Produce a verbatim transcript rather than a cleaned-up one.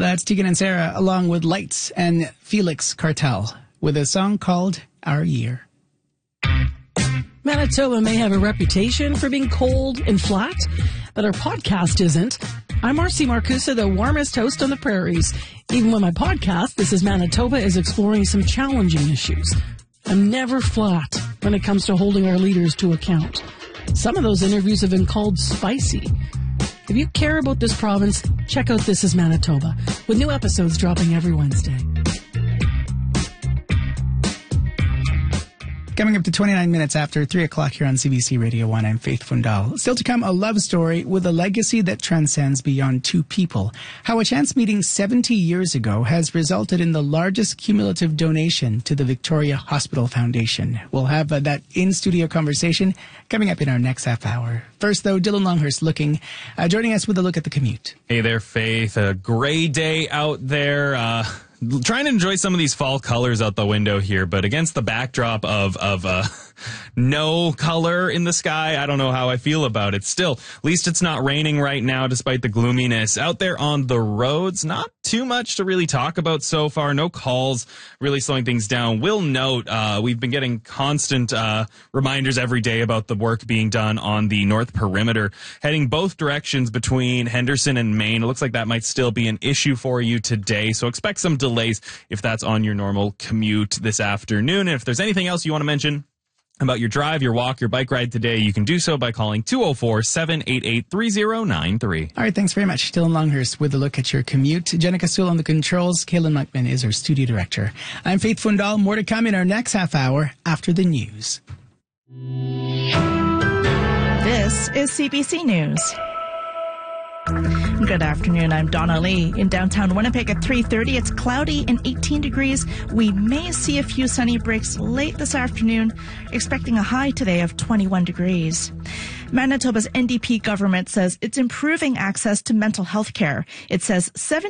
That's Tegan and Sarah along with Lights and Felix Cartel with a song called Our Year. Manitoba may have a reputation for being cold and flat, but our podcast isn't. I'm Marcy Marcusa, the warmest host on the prairies. Even with my podcast, This is Manitoba, is exploring some challenging issues. I'm never flat when it comes to holding our leaders to account. Some of those interviews have been called spicy. If you care about this province, check out This is Manitoba, with new episodes dropping every Wednesday. Coming up to twenty-nine minutes after three o'clock here on C B C Radio one, I'm Faith Fundal. Still to come, a love story with a legacy that transcends beyond two people. How a chance meeting seventy years ago has resulted in the largest cumulative donation to the Victoria Hospital Foundation. We'll have uh, that in-studio conversation coming up in our next half hour. First, though, Dylan Longhurst looking, uh, joining us with a look at the commute. Hey there, Faith. A gray day out there. Uh... Trying to enjoy some of these fall colors out the window here, but against the backdrop of of uh, no color in the sky, I don't know how I feel about it. Still, at least it's not raining right now, despite the gloominess. Out there on the roads, not too much to really talk about so far. No calls really slowing things down. Will note, uh, we've been getting constant uh, reminders every day about the work being done on the North Perimeter, heading both directions between Henderson and Maine. It looks like that might still be an issue for you today, so expect some delays if that's on your normal commute this afternoon. And if there's anything else you want to mention about your drive, your walk, your bike ride today, you can do so by calling two oh four, seven eight eight, three oh nine three. All right, thanks very much. Dylan Longhurst with a look at your commute. Jenica Sewell on the controls. Kaylin Muckman is our studio director. I'm Faith Fundal. More to come in our next half hour after the news. This is C B C News. Good afternoon, I'm Donna Lee. In downtown Winnipeg at three thirty, it's cloudy and eighteen degrees. We may see a few sunny breaks late this afternoon, expecting a high today of twenty-one degrees. Manitoba's N D P government says it's improving access to mental health care. It says seven